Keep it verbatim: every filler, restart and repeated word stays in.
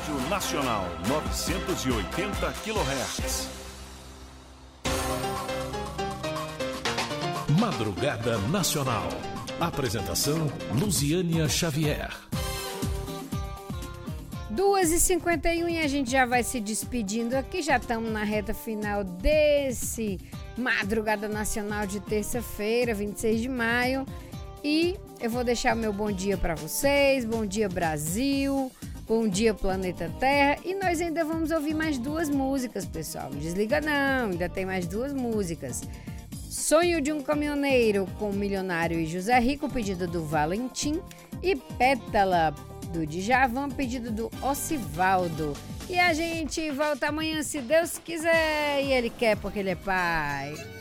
Rádio Nacional, novecentos e oitenta quilohertz. Madrugada Nacional. Apresentação Luziânia Xavier. duas e cinquenta e um e a gente já vai se despedindo aqui. Já estamos na reta final desse Madrugada Nacional de terça-feira, vinte e seis de maio. E eu vou deixar meu bom dia para vocês. Bom dia, Brasil. Bom dia, Planeta Terra. E nós ainda vamos ouvir mais duas músicas, pessoal. Não desliga não, ainda tem mais duas músicas. Sonho de um Caminhoneiro com o Milionário e José Rico, pedido do Valentim. E Pétala, do Djavan, pedido do Osivaldo. E a gente volta amanhã, se Deus quiser. E Ele quer porque Ele é Pai.